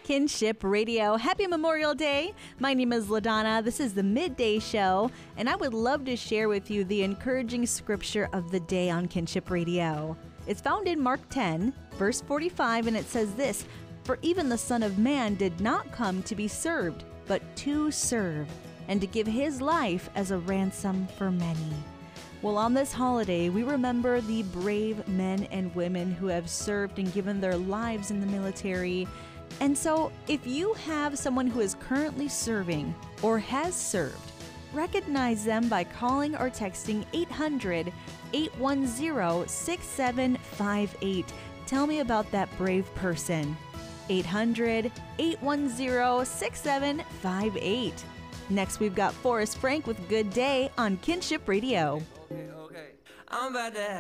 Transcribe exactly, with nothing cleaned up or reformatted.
Kinship Radio. Happy Memorial Day. My name is LaDonna. This is the Midday Show, and I would love to share with you the encouraging scripture of the day on Kinship Radio. It's found in Mark ten, verse forty-five, and it says this, "For even the Son of Man did not come to be served, but to serve, and to give his life as a ransom for many." Well, on this holiday, we remember the brave men and women who have served and given their lives in the military. And so, if you have someone who is currently serving or has served, recognize them by calling or texting eight hundred, eight one zero, six seven five eight. Tell me about that brave person. eight hundred, eight one zero, six seven five eight. Next, we've got Forrest Frank with Good Day on Kinship Radio. Okay, okay. I'm about to